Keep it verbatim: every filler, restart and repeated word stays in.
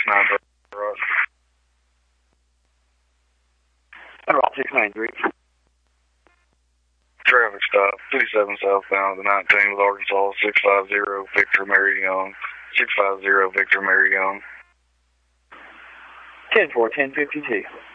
nine three. Route six nine three. Traffic stop, fifty-seven southbound, the nineteen with Arkansas, six five zero Victor Mary Young. six five zero Victor Mary Young. ten four, ten fifty-two.